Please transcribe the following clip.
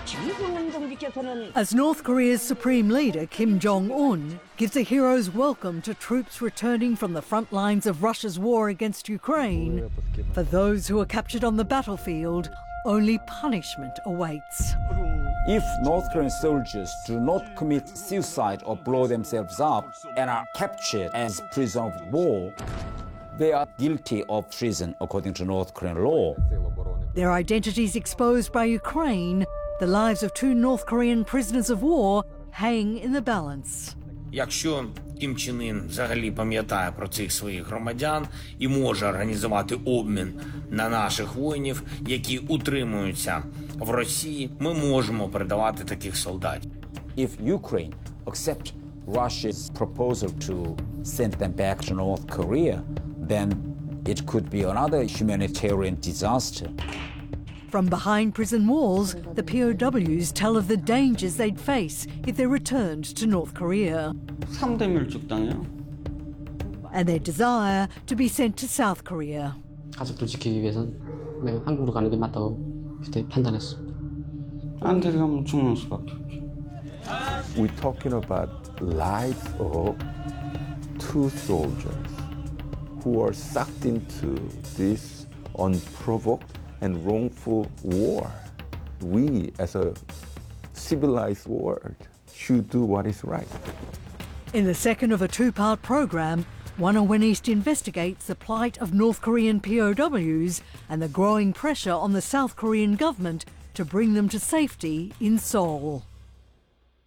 김정은 동지께서는 As North Korea's supreme leader Kim Jong-un gives a hero's welcome to troops returning from the front lines of Russia's war against Ukraine, for those who are captured on the battlefield, only punishment awaits. If North Korean soldiers do not commit suicide or blow themselves up and are captured as prisoners of war, they are guilty of treason according to North Korean law. Their identities exposed by Ukraine, the lives of 2 North Korean prisoners of war hang in the balance. Якщо Кім Чен Ін взагалі пам'ятає про цих своїх громадян і може організувати обмін на наших воїнів, які утримуються в Росії, ми можемо передавати таких солдатів. If Ukraine accepts Russia's proposal to send them back to North Korea, then it could be another humanitarian disaster. From behind prison walls, the POWs tell of the dangers they'd face if they returned to North Korea, 3대 밀집당해요. and their desire to be sent to South Korea. 가족들 지키기 위해서는 내가 한국으로 가는 게 맞다고 그때 판단했어. 안 데려가면 죽는 수밖에 없죠. We're talking about lives of 2 soldiers who are sucked into this unprovoked and wrongful war. We, as a civilized world, should do what is right. In the second of a 2-part programme, One When East investigates the plight of North Korean POWs and the growing pressure on the South Korean government to bring them to safety in Seoul.